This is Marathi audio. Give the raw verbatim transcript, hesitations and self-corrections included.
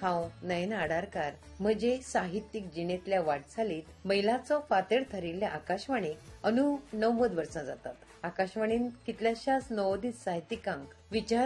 हांव नयना आडारकार म्हजे साहित्यीक जिणेंतल्या वाटचालीत मैलाचो फातेर थरिल्ल्या आकाशवाणीक अंदू णव्वद वर्सां जातात. आकाशवाणीन कितल्याशाच नवोदित साहित्यिकांक विचार